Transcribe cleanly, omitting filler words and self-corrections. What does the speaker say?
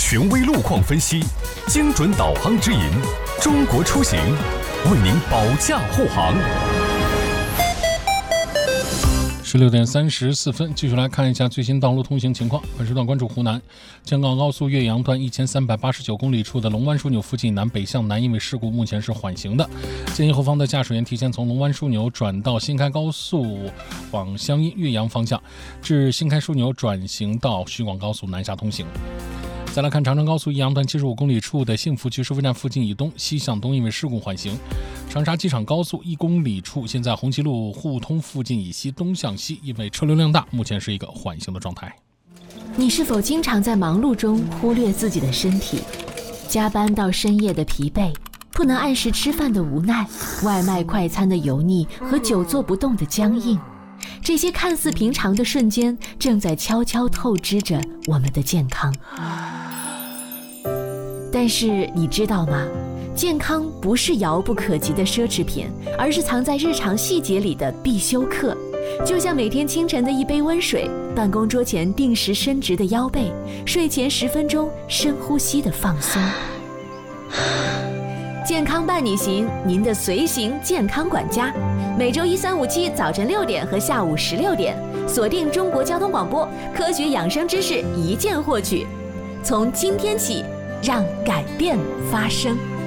权威路况分析，精准导航指引，中国出行为您保驾护航。 16点34分，继续来看一下最新道路通行情况。本时段关注湖南京港高速岳阳段1389公里处的龙湾枢纽附近南北向南，因为事故目前是缓行的，建议后方的驾驶员提前从龙湾枢纽转到新开高速往湘阴岳阳方向，至新开枢纽转行到徐广高速南下通行。再来看长城高速益阳段75公里处的幸福区收费站附近以东西向东，因为事故缓行。长沙机场高速1公里处现在红旗路互通附近以西东向西，因为车流量大，目前是一个缓行的状态。 你是否经常在忙碌中忽略自己的身体？加班到深夜的疲惫，不能按时吃饭的无奈，外卖快餐的油腻和久坐不动的僵硬，这些看似平常的瞬间正在悄悄透支着我们的健康。但是你知道吗？健康不是遥不可及的奢侈品，而是藏在日常细节里的必修课。就像每天清晨的一杯温水，办公桌前定时伸直的腰背，睡前10分钟深呼吸的放松。健康伴你行，您的随行健康管家。每周1、3、5、7早晨6点和下午16点，锁定中国交通广播，科学养生知识一键获取。从今天起，让改变发生。